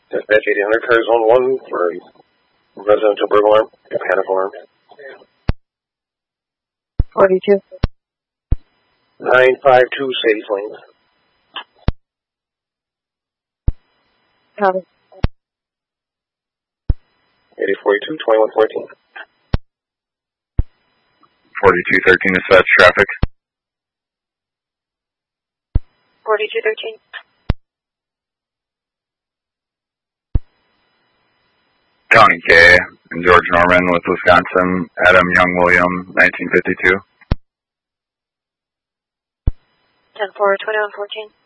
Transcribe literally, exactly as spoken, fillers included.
Dispatch eighty hundred, car zone one for residential burglar alarm, panic alarm. forty-two. nine five two, Sadie Plains. Copy. eighty forty-two, twenty-one fourteen. forty-two thirteen, dispatch traffic. forty-two thirteen. County K and George Norman with Wisconsin, Adam Young William, nineteen fifty-two. ten four, twenty-one fourteen.